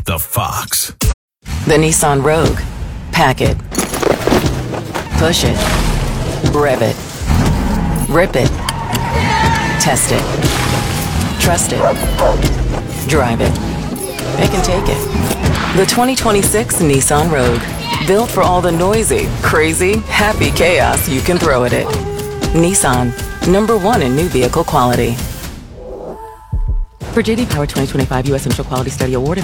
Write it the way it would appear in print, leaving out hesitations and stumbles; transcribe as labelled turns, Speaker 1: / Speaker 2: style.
Speaker 1: the Fox.
Speaker 2: The Nissan Rogue. Pack it. Push it. Rev it. Rip it. Test it. Trust it. Drive it. It can take it. The 2026 Nissan Rogue. Built for all the noisy, crazy, happy chaos you can throw at it. Nissan. #1 in new vehicle quality. For J.D. Power 2025 U.S. Initial Quality Study Award